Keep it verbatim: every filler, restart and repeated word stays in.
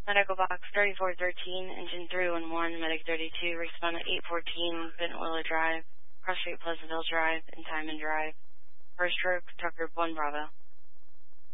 Medical box thirty-four thirteen, engine three one one, medic thirty-two, respond at eight fourteen, Benton Willow Drive, Cross Street Pleasantville Drive, and Timon Drive. First stroke, truck group one Bravo.